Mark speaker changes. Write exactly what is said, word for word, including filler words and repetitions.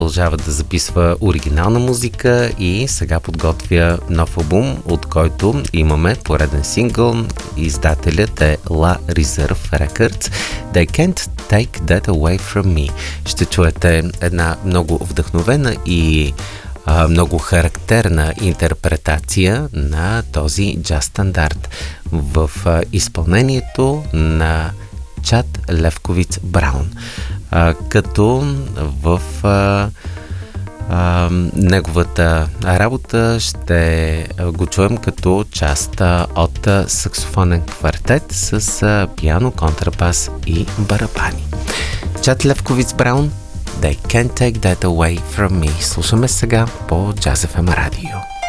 Speaker 1: Продължава да записва оригинална музика и сега подготвя нов албум, от който имаме пореден сингъл. Издателят е La Reserve Records. They Can't Take That Away From Me. Ще чуете една много вдъхновена и а, много характерна интерпретация на този джаз стандарт в а, изпълнението на Чад Левковиц Браун. А, като в а, а, неговата работа ще го чуем като част а, от а, саксофонен квартет с а, пиано, контрабас и барабани. Чад Левковиц Браун, They Can't Take That Away From Me. Слушаме сега по Jazz еф ем радио.